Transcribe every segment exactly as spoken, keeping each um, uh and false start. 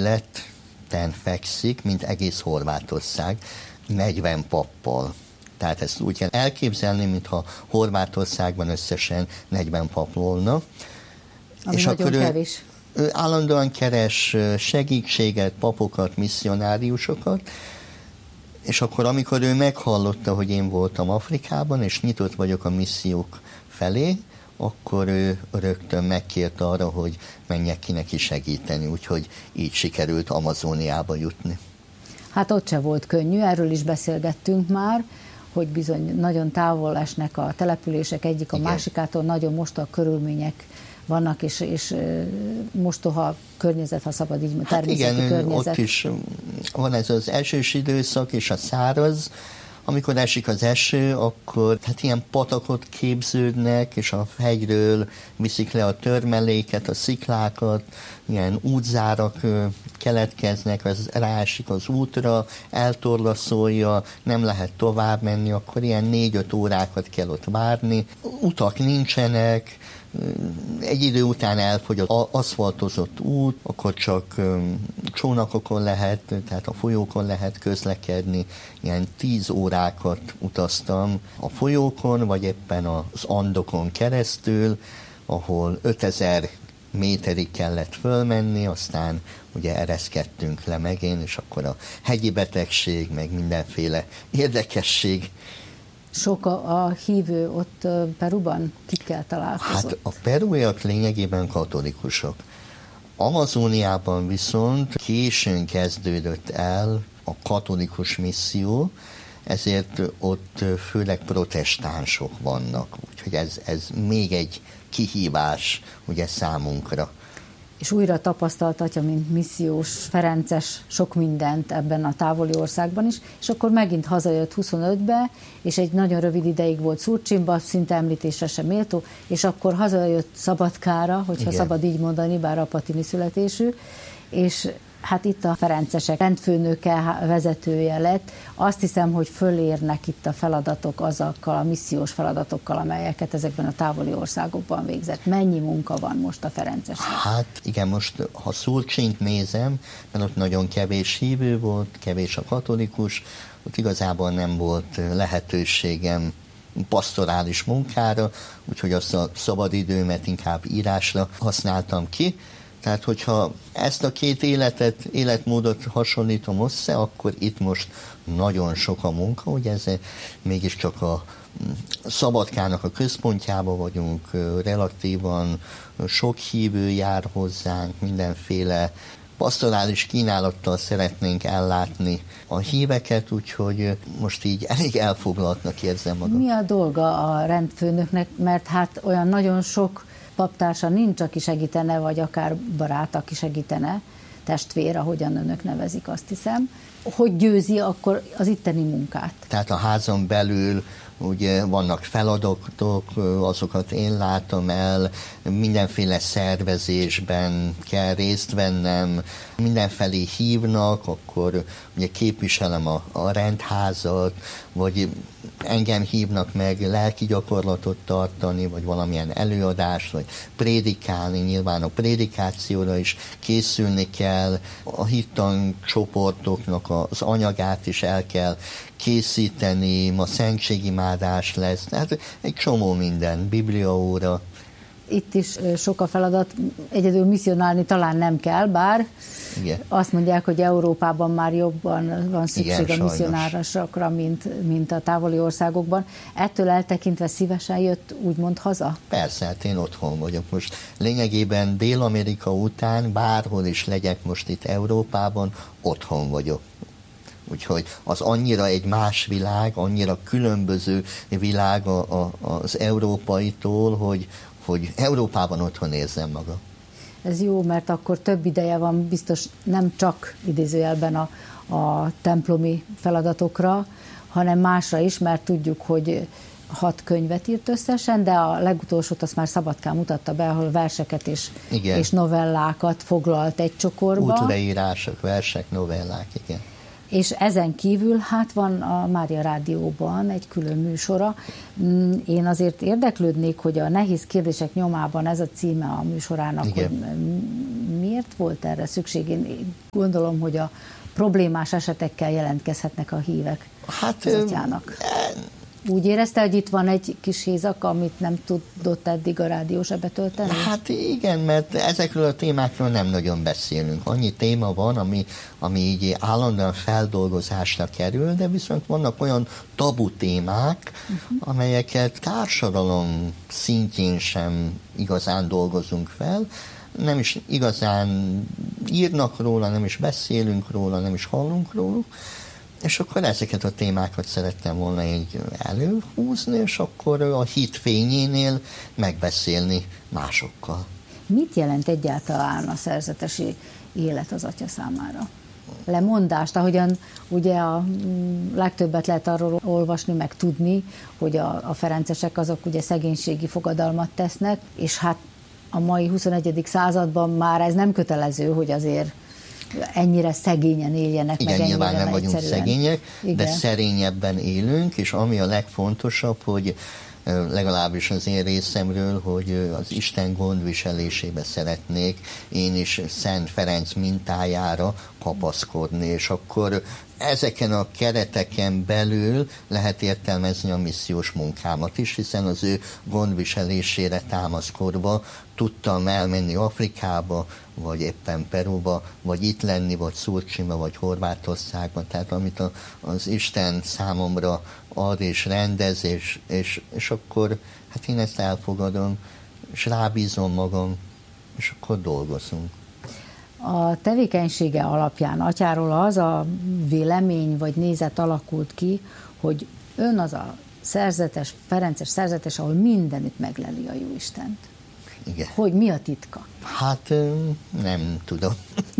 területen fekszik, mint egész Horvátország, negyven pappal. Tehát ezt úgy kell elképzelni, mintha Horvátországban összesen negyven pap volna. Ami és nagyon akkor ő, kevés. ő állandóan keres segítséget, papokat, misszionáriusokat, és akkor, amikor ő meghallotta, hogy én voltam Afrikában, és nyitott vagyok a missziók felé, akkor ő rögtön megkérte arra, hogy menjek ki neki segíteni, úgyhogy így sikerült Amazóniába jutni. Hát ott se volt könnyű, erről is beszélgettünk már, hogy bizony nagyon távol esnek a települések egyik a Igen. másikától, nagyon mostoha körülmények vannak, és, és mostoha környezet, ha szabad így, természeti hát igen, környezet. Ott is van ez az esős időszak és a száraz. Amikor esik az eső, akkor hát ilyen patakot képződnek, és a hegyről viszik le a törmeléket, a sziklákat, ilyen útzárak keletkeznek, az ráesik az útra, eltorlaszolja, nem lehet tovább menni, akkor ilyen négy-öt órákat kell ott várni. Utak nincsenek, egy idő után elfogy az aszfaltozott út, akkor csak csónakokon lehet, tehát a folyókon lehet közlekedni. Ilyen tíz órákat utaztam a folyókon, vagy éppen az Andokon keresztül, ahol ötezer méterig kellett fölmenni, aztán ugye ereszkedtünk le megén, és akkor a hegyi betegség, meg mindenféle érdekesség. Sok a, a hívő ott Peruban? Kikkel találkozott? Hát a perúiak lényegében katolikusok. Amazóniában viszont későn kezdődött el a katolikus misszió, ezért ott főleg protestánsok vannak. Úgyhogy ez, ez még egy kihívás ugye számunkra. És újra tapasztaltatja, mint missziós, ferences sok mindent ebben a távoli országban is, és akkor megint hazajött huszonötbe, és egy nagyon rövid ideig volt Szurcsinba, szinte említésre sem méltó, és akkor hazajött Szabadkára, hogyha Igen. szabad így mondani, bár apatini születésű, és hát itt a ferencesek rendfőnöke, vezetője lett. Azt hiszem, hogy fölérnek itt a feladatok azokkal, a missziós feladatokkal, amelyeket ezekben a távoli országokban végzett. Mennyi munka van most a ferenceseknek? Hát igen, most ha Szurcsint nézem, mert ott nagyon kevés hívő volt, kevés a katolikus, ott igazából nem volt lehetőségem pastorális munkára, úgyhogy azt a szabadidőmet inkább írásra használtam ki. Tehát, hogyha ezt a két életet, életmódot hasonlítom össze, akkor itt most nagyon sok a munka, hogy ez mégiscsak a Szabadkának a központjában vagyunk, relatívan sok hívő jár hozzánk, mindenféle pastorális kínálattal szeretnénk ellátni a híveket, úgyhogy most így elég elfoglaltnak érzem magam. Mi a dolga a rendfőnöknek, mert hát olyan nagyon sok paptársa nincs, aki segítene, vagy akár barát, aki segítene, testvér, ahogyan önök nevezik, azt hiszem. Hogy győzi akkor az itteni munkát? Tehát a házon belül ugye vannak feladatok, azokat én látom el, mindenféle szervezésben kell részt vennem, mindenfelé hívnak, akkor ugye képviselem a, a rendházat, vagy engem hívnak meg lelki gyakorlatot tartani, vagy valamilyen előadást, vagy prédikálni, nyilván a prédikációra is készülni kell, a hittan csoportoknak az anyagát is el kell készíteni, ma szentségimádás lesz, hát egy csomó minden, bibliaóra. Itt is sok a feladat, egyedül misszionálni talán nem kell, bár Igen. azt mondják, hogy Európában már jobban van szükség Igen, a misszionárosokra, mint, mint a távoli országokban. Ettől eltekintve szívesen jött úgymond haza? Persze, hát én otthon vagyok most. Lényegében Dél-Amerika után bárhol is legyek most itt Európában, otthon vagyok. Úgyhogy az annyira egy más világ, annyira különböző világ a, a, az európaitól, hogy, hogy Európában otthon érzem magam. Ez jó, mert akkor több ideje van biztos nem csak idézőjelben a, a templomi feladatokra, hanem másra is, mert tudjuk, hogy hat könyvet írt összesen, de a legutolsót azt már Szabadkán mutatta be, ahol verseket és, és novellákat foglalt egy csokorba. Útleírások, versek, novellák, igen. És ezen kívül hát van a Mária Rádióban egy külön műsora. Én azért érdeklődnék, hogy a Nehéz kérdések nyomában ez a címe a műsorának, igen, hogy miért volt erre szükség? Én gondolom, hogy a problémás esetekkel jelentkezhetnek a hívek hát, az atyának. Úgy érezte, hogy itt van egy kis hézak, amit nem tudott eddig a rádiósra betölteni? Hát igen, mert ezekről a témákról nem nagyon beszélünk. Annyi téma van, ami, ami így állandóan feldolgozásra kerül, de viszont vannak olyan tabu témák, uh-huh. amelyeket társadalom szintjén sem igazán dolgozunk fel, nem is igazán írnak róla, nem is beszélünk róla, nem is hallunk róluk, és akkor ezeket a témákat szerettem volna így előhúzni, és akkor a hit fényénél megbeszélni másokkal. Mit jelent egyáltalán a szerzetesi élet az atya számára? Lemondást, ahogyan ugye a legtöbbet lehet arról olvasni, meg tudni, hogy a, a ferencesek azok ugye szegénységi fogadalmat tesznek, és hát a mai huszonegyedik században már ez nem kötelező, hogy azért ennyire szegényen éljenek. Igen, meg nyilván nem vagyunk egyszerűen. szegények, igen, de igen, szerényebben élünk, és ami a legfontosabb, hogy legalábbis az én részemről, hogy az Isten gondviselésébe szeretnék én is Szent Ferenc mintájára kapaszkodni, és akkor ezeken a kereteken belül lehet értelmezni a missziós munkámat is, hiszen az ő gondviselésére támaszkodva tudtam elmenni Afrikába, vagy éppen Peruba, vagy itt lenni, vagy Szurcsimba, vagy Horvátországban. Tehát amit a, az Isten számomra ad és rendez, és, és, és akkor hát én ezt elfogadom, és rábízom magam, és akkor dolgozunk. A tevékenysége alapján atyáról az a vélemény vagy nézet alakult ki, hogy ön az a szerzetes, ferences szerzetes, ahol mindenütt megleli a Jóistent. Igen. Hogy mi a titka? Hát nem tudom.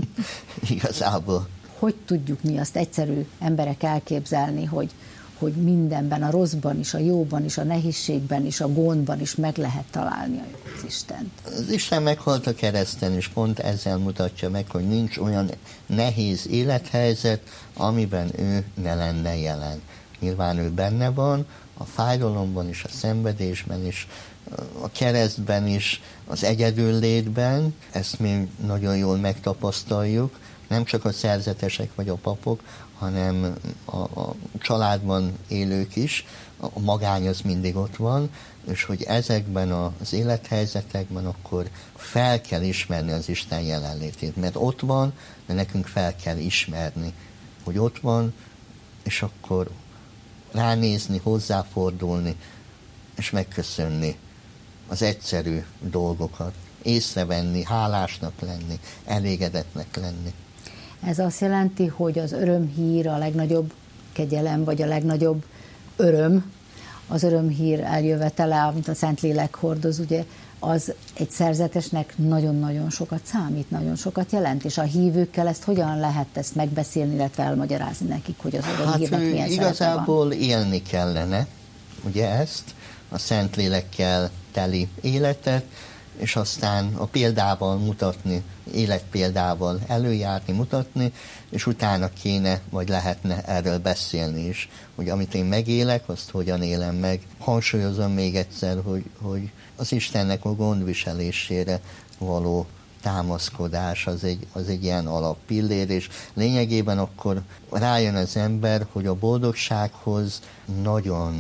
Igazából. Hogy tudjuk mi azt egyszerű emberek elképzelni, hogy, hogy mindenben, a rosszban is, a jóban is, a nehézségben is, a gondban is meg lehet találni az Istent? Az Isten meghalt a kereszten, és pont ezzel mutatja meg, hogy nincs olyan nehéz élethelyzet, amiben ő ne lenne jelen. Nyilván ő benne van, a fájdalomban is, a szenvedésben is, a keresztben is, az egyedüllétben, ezt mi nagyon jól megtapasztaljuk, nem csak a szerzetesek vagy a papok, hanem a, a családban élők is, a magány az mindig ott van, és hogy ezekben az élethelyzetekben akkor fel kell ismerni az Isten jelenlétét, mert ott van, de nekünk fel kell ismerni, hogy ott van, és akkor ránézni, hozzáfordulni, és megköszönni az egyszerű dolgokat, észrevenni, hálásnak lenni, elégedetnek lenni. Ez azt jelenti, hogy az örömhír a legnagyobb kegyelem, vagy a legnagyobb öröm, az örömhír eljövetele, amit a Szentlélek hordoz, ugye, az egy szerzetesnek nagyon-nagyon sokat számít, nagyon sokat jelent, és a hívőkkel ezt hogyan lehet ezt megbeszélni, illetve elmagyarázni nekik, hogy az örömhírnek hát, milyen igazából élni kellene, ugye ezt, a Szentlélekkel teli életet, és aztán a példával mutatni, életpéldával előjárni, mutatni, és utána kéne, vagy lehetne erről beszélni is, hogy amit én megélek, azt hogyan élem meg. Hangsúlyozom még egyszer, hogy, hogy az Istennek a gondviselésére való támaszkodás az egy, az egy ilyen alappillér, és lényegében akkor rájön az ember, hogy a boldogsághoz nagyon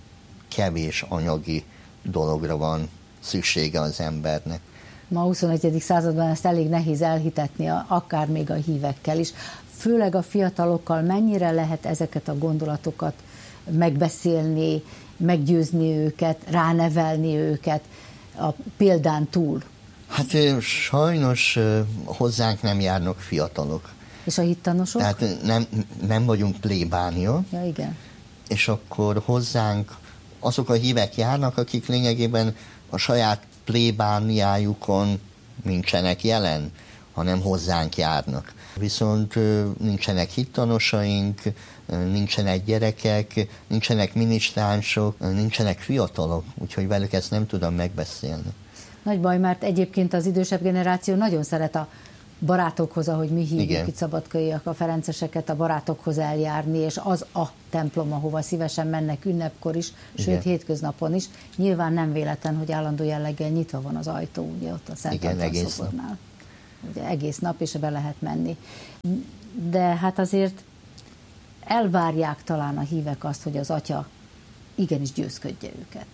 kevés anyagi dologra van szüksége az embernek. Ma a huszonegyedik században ezt elég nehéz elhitetni, akár még a hívekkel is. Főleg a fiatalokkal mennyire lehet ezeket a gondolatokat megbeszélni, meggyőzni őket, ránevelni őket a példán túl? Hát sajnos hozzánk nem járnak fiatalok. És a hittanosok? Tehát nem, nem vagyunk plébánia. Ja, igen. És akkor hozzánk azok a hívek járnak, akik lényegében a saját plébániájukon nincsenek jelen, hanem hozzánk járnak. Viszont nincsenek hittanosaink, nincsenek gyerekek, nincsenek minisztránsok, nincsenek fiatalok, úgyhogy velük ezt nem tudom megbeszélni. Nagy baj, mert egyébként az idősebb generáció nagyon szeret a barátokhoz, ahogy mi hívjuk Igen. itt szabadkaiak a ferenceseket, a barátokhoz eljárni, és az a templom, ahova szívesen mennek ünnepkor is, sőt Igen. hétköznapon is. Nyilván nem véletlen, hogy állandó jelleggel nyitva van az ajtó, ugye ott a Szent Igen, Antal egész szobornál. Ugye egész nap, és be lehet menni. De hát azért elvárják talán a hívek azt, hogy az atya igenis győzködje őket.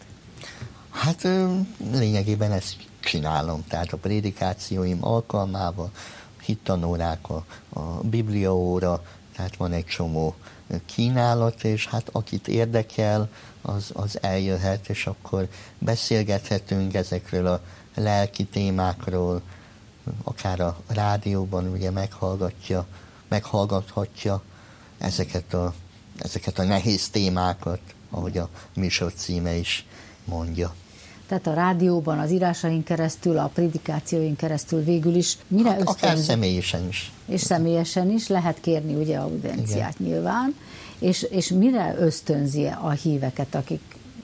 Hát lényegében ezt csinálom, tehát a prédikációim alkalmával, hittanórákkal, a bibliaóra, tehát van egy csomó kínálat, és hát akit érdekel, az, az eljöhet, és akkor beszélgethetünk ezekről a lelki témákról, akár a rádióban ugye meghallgatja, meghallgathatja ezeket a, ezeket a nehéz témákat, ahogy a műsor címe is mondja. Tehát a rádióban, az írásaink keresztül, a prédikációink keresztül végül is mire hát, ösztönzi? Akár személyesen is. És személyesen is, lehet kérni ugye audienciát nyilván, és, és mire ösztönzi a híveket, akik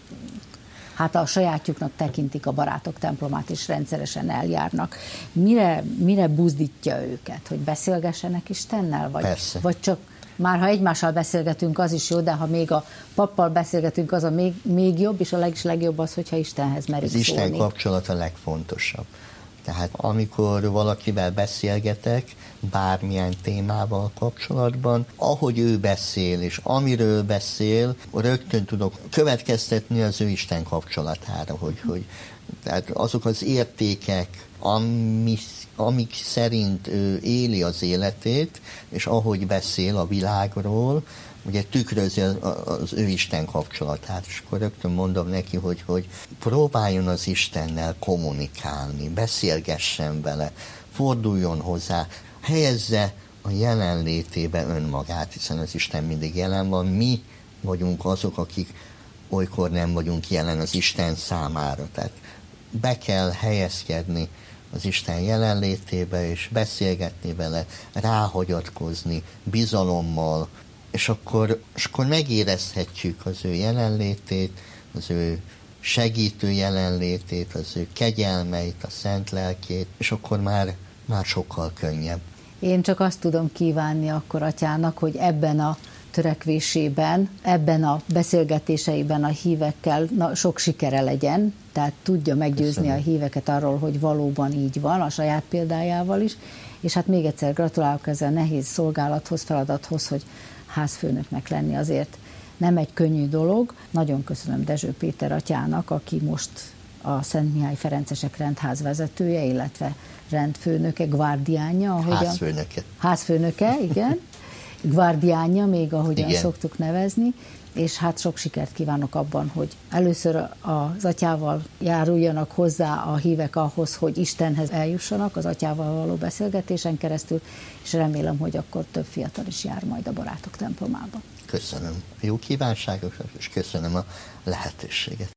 hát a sajátjuknak tekintik a barátok templomát, és rendszeresen eljárnak. Mire, mire buzdítja őket, hogy beszélgessenek Istennel? Vagy, Persze. vagy csak már ha egymással beszélgetünk, az is jó, de ha még a pappal beszélgetünk, az a még, még jobb, és a leg, legjobb az, hogyha Istenhez merünk Az Isten szólni. kapcsolat a legfontosabb. Tehát amikor valakivel beszélgetek, bármilyen témával kapcsolatban, ahogy ő beszél, és amiről beszél, rögtön tudok következtetni az ő Isten kapcsolatára, hogy, hogy tehát azok az értékek, ami, amik szerint ő éli az életét, és ahogy beszél a világról, ugye tükrözi az, az ő Isten kapcsolatát, és akkor rögtön mondom neki, hogy, hogy próbáljon az Istennel kommunikálni, beszélgessen vele, forduljon hozzá, helyezze a jelenlétébe önmagát, hiszen az Isten mindig jelen van, mi vagyunk azok, akik olykor nem vagyunk jelen az Isten számára, tehát be kell helyezkedni az Isten jelenlétébe, és beszélgetni vele, ráhagyatkozni, bizalommal, és akkor, és akkor megérezhetjük az ő jelenlétét, az ő segítő jelenlétét, az ő kegyelmeit, a szent lelkét, és akkor már, már sokkal könnyebb. Én csak azt tudom kívánni akkor atyának, hogy ebben a törekvésében, ebben a beszélgetéseiben a hívekkel na, sok sikere legyen, tehát tudja meggyőzni Köszönöm. a híveket arról, hogy valóban így van, a saját példájával is, és hát még egyszer gratulálok ezzel a nehéz szolgálathoz, feladathoz, hogy házfőnöknek lenni azért nem egy könnyű dolog. Nagyon köszönöm Dezső Péter atyának, aki most a Szent Mihály Ferencesek rendházvezetője, illetve rendfőnöke, gvárdiánja. Ahogyan, házfőnöke. Házfőnöke, igen. Gvárdiánja, még ahogyan igen. szoktuk nevezni, és hát sok sikert kívánok abban, hogy először az atyával járuljanak hozzá a hívek ahhoz, hogy Istenhez eljussanak az atyával való beszélgetésen keresztül, és remélem, hogy akkor több fiatal is jár majd a barátok templomába. Köszönöm jó kívánságokat, és köszönöm a lehetőséget.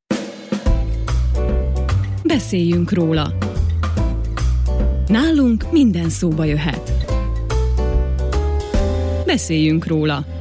Beszéljünk róla. Nálunk minden szóba jöhet. Beszéljünk róla.